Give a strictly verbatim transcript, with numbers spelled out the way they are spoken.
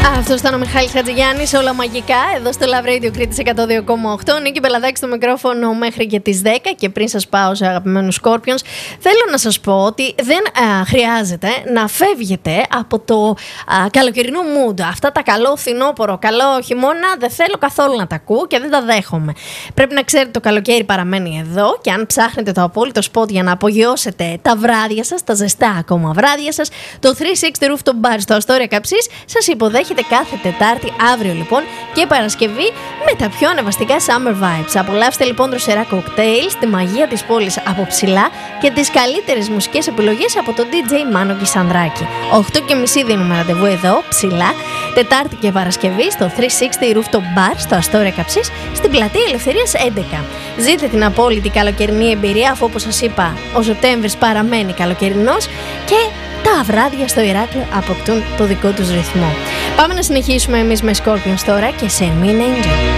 Αυτό ήταν ο Μιχάλης Χατζηγιάννης, όλα μαγικά, εδώ στο Love Radio Κρήτης εκατό δύο κόμμα οκτώ. Νίκη Μπελαδάκη στο μικρόφωνο μέχρι και τις δέκα. Και πριν σας πάω σε αγαπημένους Scorpions, θέλω να σας πω ότι δεν α, χρειάζεται να φεύγετε από το α, καλοκαιρινό mood. Αυτά τα καλό φθινόπωρο, καλό χειμώνα, δεν θέλω καθόλου να τα ακούω και δεν τα δέχομαι. Πρέπει να ξέρετε το καλοκαίρι παραμένει εδώ και αν ψάχνετε το απόλυτο σποτ για να απογειώσετε τα βράδια σας, τα ζεστά ακόμα βράδια σας, το τριακόσια εξήντα Rooftop Bar στο Αστόρια Καψής σας υποδέχεται κάθε Τετάρτη, αύριο λοιπόν και Παρασκευή, με τα πιο ανεβαστικά summer vibes. Απολαύστε λοιπόν δροσερά κοκτέιλ, τη μαγεία της πόλης από ψηλά και τις καλύτερες μουσικές επιλογές από τον ντι τζέι Μάνο Κισανδράκη. οκτώ και μισή δίνουμε ραντεβού εδώ, ψηλά, Τετάρτη και Παρασκευή στο τριακόσια εξήντα Rooftop Bar στο Αστόρια Καψής, στην Πλατεία Ελευθερίας έντεκα. Ζείτε την απόλυτη καλοκαιρινή εμπειρία, αφού όπως σας είπα ο Σεπτέμβρης παραμένει καλοκαιρινός και τα βράδια στο Ηράκλειο αποκτούν το δικό τους ρυθμό. Πάμε να συνεχίσουμε εμείς με Scorpions τώρα και σε Mean Angel.